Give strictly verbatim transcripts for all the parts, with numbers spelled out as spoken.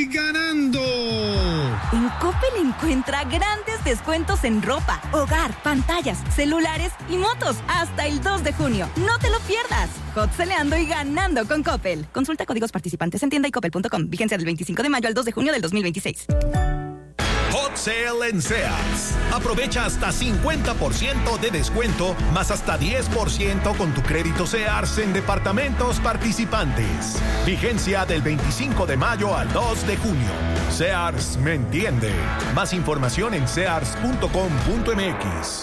ganando. En Coppel encuentra grandes descuentos en ropa, hogar, pantallas, celulares y motos hasta el dos de junio. No te lo pierdas. Hot-seleando y ganando con Coppel. Consulta códigos participantes en tienda y coppel punto com. Vigencia del veinticinco de mayo al dos de junio del dos mil veintiséis. Hot Sale en Sears. Aprovecha hasta cincuenta por ciento de descuento, más hasta diez por ciento con tu crédito Sears en departamentos participantes. Vigencia del veinticinco de mayo al dos de junio. Sears me entiende. Más información en sears punto com punto m x.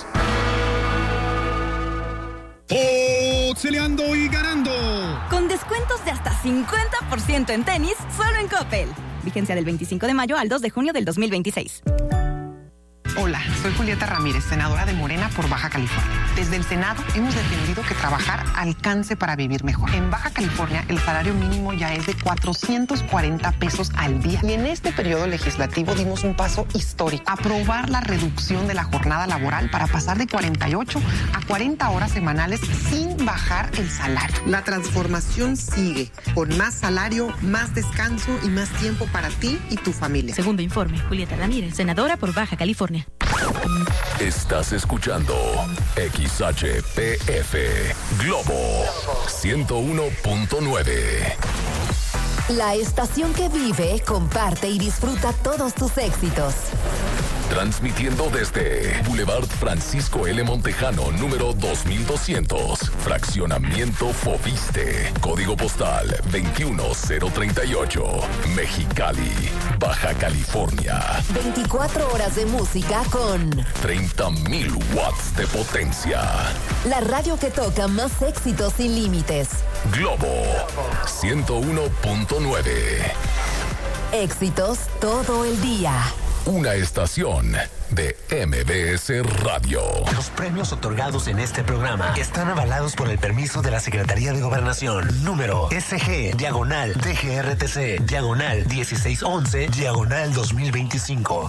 Hot-seleando y ganando. Con descuentos de hasta cincuenta por ciento en tenis, solo en Coppel. Vigencia del veinticinco de mayo al dos de junio del dos mil veintiséis. Hola, soy Julieta Ramírez, senadora de Morena por Baja California. Desde el Senado hemos defendido que trabajar alcance para vivir mejor. En Baja California, el salario mínimo ya es de cuatrocientos cuarenta pesos al día. Y en este periodo legislativo dimos un paso histórico. Aprobar la reducción de la jornada laboral para pasar de cuarenta y ocho a cuarenta horas semanales sin bajar el salario. La transformación sigue, con más salario, más descanso y más tiempo para ti y tu familia. Segundo informe, Julieta Ramírez, senadora por Baja California. Estás escuchando X H P F Globo ciento uno punto nueve. La estación que vive, comparte y disfruta todos tus éxitos. Transmitiendo desde Boulevard Francisco L. Montejano, número dos mil doscientos, Fraccionamiento Fobiste, Código Postal veintiuno cero treinta y ocho, Mexicali, Baja California. veinticuatro horas de música con treinta mil watts de potencia. La radio que toca más éxitos sin límites. Globo ciento uno punto nueve. Éxitos todo el día. Una estación de M B S Radio. Los premios otorgados en este programa están avalados por el permiso de la Secretaría de Gobernación. Número S G, diagonal, D G R T C, diagonal, dieciséis once, diagonal dos mil veinticinco.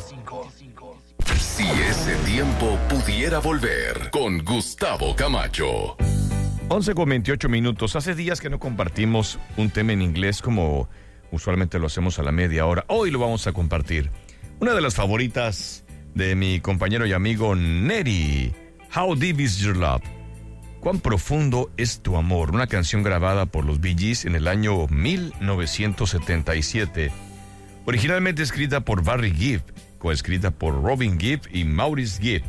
Si ese tiempo pudiera volver, con Gustavo Camacho. once con veintiocho minutos. Hace días que no compartimos un tema en inglés como usualmente lo hacemos a la media hora. Hoy lo vamos a compartir. Una de las favoritas de mi compañero y amigo Neri. How Deep Is Your Love? ¿Cuán profundo es tu amor? Una canción grabada por los Bee Gees en el año mil novecientos setenta y siete. Originalmente escrita por Barry Gibb, coescrita por Robin Gibb y Maurice Gibb.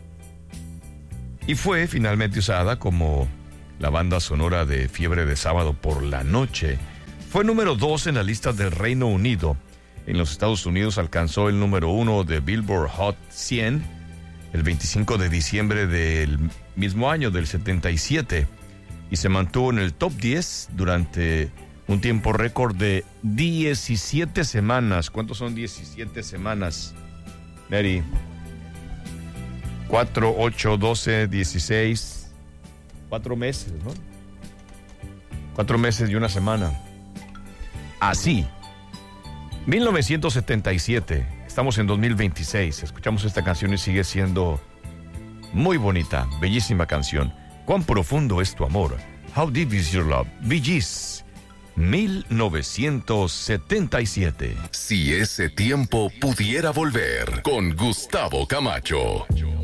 Y fue finalmente usada como la banda sonora de Fiebre de Sábado por la Noche. Fue número dos en la lista del Reino Unido. En los Estados Unidos alcanzó el número uno de Billboard Hot cien el veinticinco de diciembre del mismo año, del setenta y siete, y se mantuvo en el top diez durante un tiempo récord de diecisiete semanas. ¿Cuántos son diecisiete semanas, Mary? cuatro, ocho, doce, dieciséis, cuatro meses, ¿no? Cuatro meses y una semana. Así. mil novecientos setenta y siete, estamos en dos mil veintiséis, escuchamos esta canción y sigue siendo muy bonita, bellísima canción. ¿Cuán profundo es tu amor? How Deep Is Your Love? Bee Gees, mil novecientos setenta y siete. Si ese tiempo pudiera volver, con Gustavo Camacho.